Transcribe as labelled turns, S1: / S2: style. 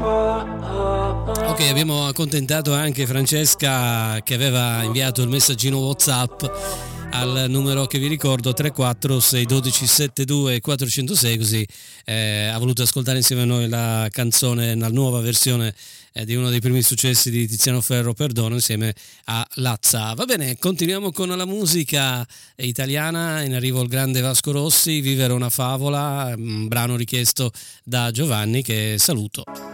S1: Ok, abbiamo accontentato anche Francesca che aveva inviato il messaggino WhatsApp al numero che vi ricordo 34 612 72 406, così ha voluto ascoltare insieme a noi la canzone, la nuova versione di uno dei primi successi di Tiziano Ferro, Perdono, insieme a Lazza. Va bene, continuiamo con la musica italiana, in arrivo il grande Vasco Rossi, Vivere una favola, un brano richiesto da Giovanni che saluto.